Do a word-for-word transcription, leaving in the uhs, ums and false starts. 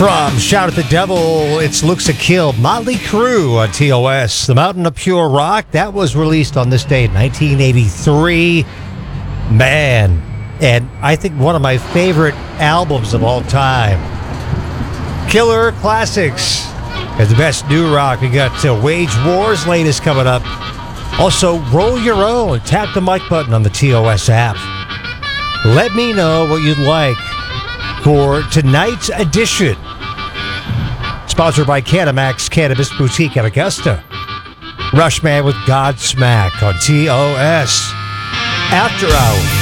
From Shout at the Devil, it's Looks a Kill, Motley Crue on T O S. The Mountain of Pure Rock, that was released on this date, nineteen eighty-three. Man, and I think one of my favorite albums of all time. Killer Classics. And the best new rock, we got uh, Wage War's latest coming up. Also, Roll Your Own. Tap the mic button on the T O S app. Let me know what you'd like for tonight's edition. Sponsored by Canamax Cannabis Boutique at Augusta. Rushman with Godsmack on T O S. After Hours.